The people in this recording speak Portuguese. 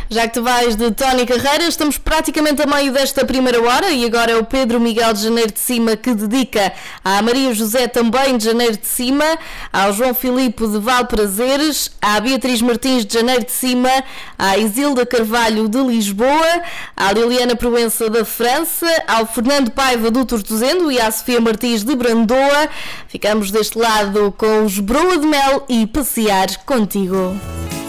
Já que tu vais de Tony Carreira, estamos praticamente a meio desta primeira hora e agora é o Pedro Miguel de Janeiro de Cima que dedica à Maria José também de Janeiro de Cima, ao João Filipe de Valprazeres, à Beatriz Martins de Janeiro de Cima, à Isilda Carvalho de Lisboa, à Liliana Proença da França, ao Fernando Paiva do Tortozendo e à Sofia Martins de Brandoa. Ficamos deste lado com os Broa de Mel e Passear Contigo.